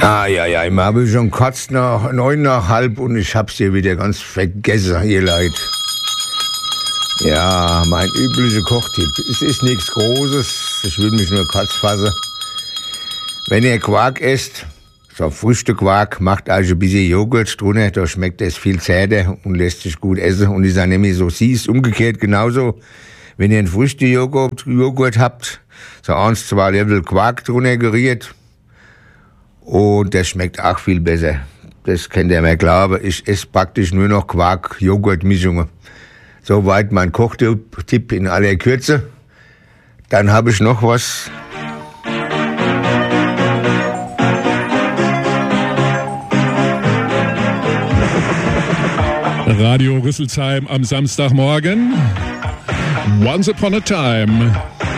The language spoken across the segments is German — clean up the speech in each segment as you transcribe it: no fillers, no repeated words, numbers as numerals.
Ja, ich habe schon kurz nach 9:30 und ich hab's hier wieder ganz vergessen, ihr Leid. Ja, mein üblicher Kochtipp. Es ist nichts Großes, ich will mich nur kurz fassen. Wenn ihr Quark esst, so Früchtequark, macht also ein bisschen Joghurt drunter, da schmeckt es viel zäher und lässt sich gut essen und ist dann nämlich so süß. Umgekehrt genauso, wenn ihr einen Früchtejoghurt habt, so 1-2 Level Quark drunter geriert und das schmeckt auch viel besser. Das könnt ihr mir glauben, ich esse praktisch nur noch Quark-Joghurt-Mischungen. Soweit mein Kochtipp in aller Kürze. Dann habe ich noch was. Radio Rüsselsheim am Samstagmorgen. Once Upon a Time.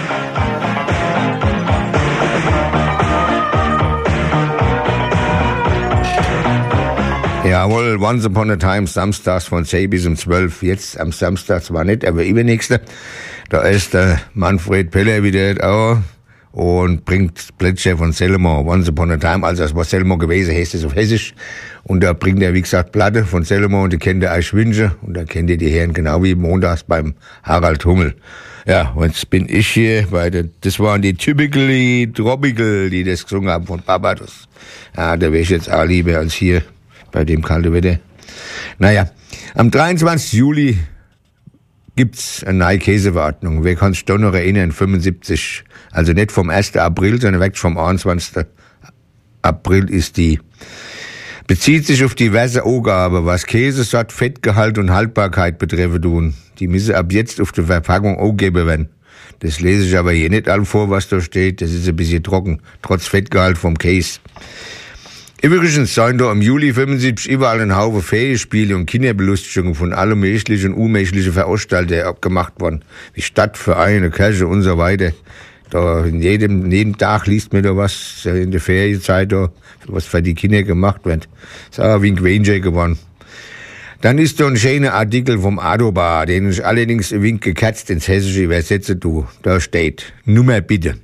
Jawohl, Once Upon a Time, samstags von 10 bis um 12. Jetzt am Samstag zwar nicht, aber übernächste. Da ist der Manfred Peller wieder da und bringt Plätscher von Selmo, Once Upon a Time, also das war Selmo gewesen, heißt es auf Hessisch. Und da bringt er, wie gesagt, Platte von Selmo und die kennt ihr euch Wünsche. Und da kennt ihr die Herren genau wie montags beim Harald Hummel. Ja, und jetzt bin ich hier das waren die Typically Tropical, die das gesungen haben von Barbados. Ja, da wäre ich jetzt auch lieber als hier bei dem kalten Wetter. Naja, am 23. Juli gibt's eine neue Käseverordnung. Wer kann sich da noch erinnern? 75. Also nicht vom 1. April, sondern wirklich vom 21. April ist die. Bezieht sich auf diverse Angaben, was Käsesort, Fettgehalt und Haltbarkeit betreffen tun. Die müssen ab jetzt auf der Verpackung angegeben werden. Das lese ich aber hier nicht all vor, was da steht. Das ist ein bisschen trocken, trotz Fettgehalt vom Käse. Übrigens seien da im Juli 75 überall ein Haufen Ferienspiele und Kinderbelustigungen von allen menschlichen und unmenschlichen Veranstaltungen gemacht worden. Wie Stadtvereine, Kirche und so weiter. Da in jedem Tag liest man da was in der Ferienzeit, da, was für die Kinder gemacht wird. Das ist auch wie ein Quänsche geworden. Dann ist da ein schöner Artikel vom Adobar, den ich allerdings ein wenig gekatzt ins Hessische übersetze tu. Da steht, Nummer bitte.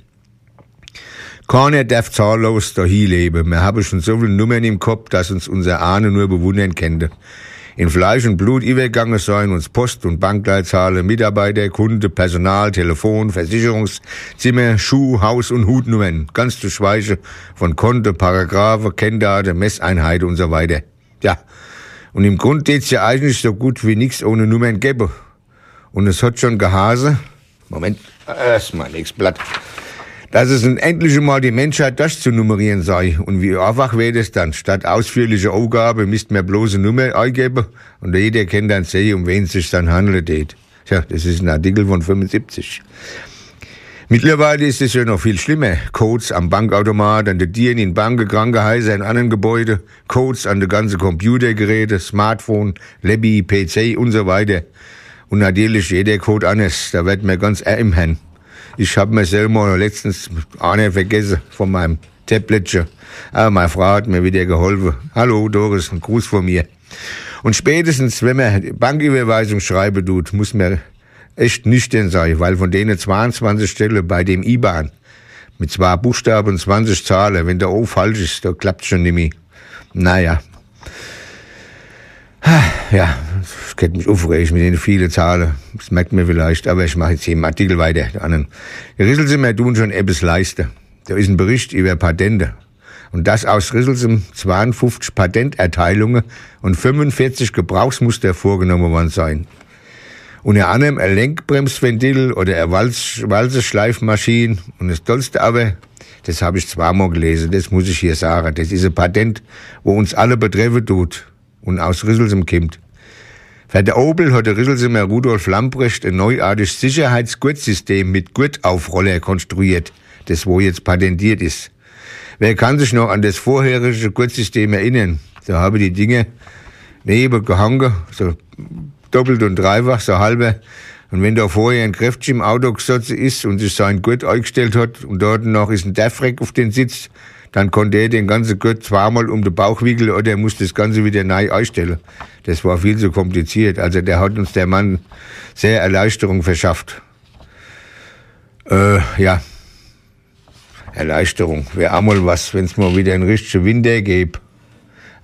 Keiner darf zahllos dahin leben. Wir haben schon so viele Nummern im Kopf, dass uns unser Ahne nur bewundern könnte. In Fleisch und Blut übergegangen sein uns Post- und Bankleitzahle, Mitarbeiter, Kunde, Personal, Telefon, Versicherungszimmer, Schuh-, Haus- und Hutnummern. Ganz zu schweigen von Konto, Paragraphe, Kenndaten, Messeinheit und so weiter. Ja, und im Grund geht's ja eigentlich so gut wie nichts ohne Nummern gäbe. Und es hat schon gehase. Moment, erstmal nächstes Blatt. Dass es endlich mal die Menschheit durchzunummerieren sei. Und wie einfach wäre es dann? Statt ausführlicher Angabe müsste man bloße Nummer eingeben und jeder kann dann sehen, um wen es sich dann handelt. Tja, das ist ein Artikel von 75. Mittlerweile ist es ja noch viel schlimmer. Codes am Bankautomat, an den Tieren in Banken, Krankenhäuser, in anderen Gebäuden, Codes an den ganzen Computergeräte, Smartphone, Labby, PC und so weiter. Und natürlich jeder Code anders. Da wird mir ganz im Hand. Ich habe mir selber letztens einer vergessen von meinem Tabletchen. Aber meine Frau hat mir wieder geholfen. Hallo Doris, ein Gruß von mir. Und spätestens, wenn man Banküberweisung schreiben tut, muss man echt nüchtern sein, weil von denen 22 Stellen bei dem IBAN mit 2 Buchstaben und 20 Zahlen, wenn der O falsch ist, da klappt's schon nicht mehr. Naja. Ja, das könnte mich aufregen mit den vielen Zahlen. Das merkt man vielleicht, aber ich mache jetzt hier im Artikel weiter. Die Rüsselsimer tun schon etwas leisten. Da ist ein Bericht über Patente. Und das aus Rüsselsheim 52 Patenterteilungen und 45 Gebrauchsmuster vorgenommen worden sein. Unter anderem ein Lenkbremsventil oder eine Walzeschleifmaschine. Und das Tollste aber, das habe ich zweimal gelesen, das muss ich hier sagen, das ist ein Patent, wo uns alle betreffen tut und aus Rüsselsheim kommt. Für der Opel hat der Rüsselsheimer Rudolf Lamprecht ein neuartiges Sicherheitsgurtsystem mit Gurtaufroller konstruiert, das wo jetzt patentiert ist. Wer kann sich noch an das vorherige Gurtsystem erinnern? Da haben die Dinge neben gehangen, so doppelt und dreifach, so halber. Und wenn da vorher ein Kräftchen im Auto gesessen ist und sich sein Gurt eingestellt hat und dort noch ist ein Dachfreck auf den Sitz, dann konnte er den ganzen Gurt zweimal um den Bauch wickeln oder er musste das Ganze wieder neu einstellen. Das war viel zu kompliziert. Also der hat uns der Mann sehr Erleichterung verschafft. Ja. Erleichterung. Wäre einmal was, wenn es mal wieder einen richtigen Winter gäbe.